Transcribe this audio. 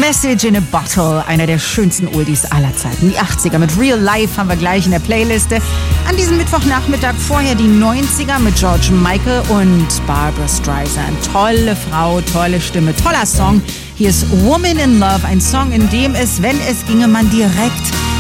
Message in a Bottle, einer der schönsten Oldies aller Zeiten. Die 80er mit Real Life haben wir gleich in der Playliste. An diesem Mittwochnachmittag vorher die 90er mit George Michael und Barbra Streisand. Tolle Frau, tolle Stimme, toller Song. Hier ist Woman in Love, ein Song, in dem es, wenn es ginge, man direkt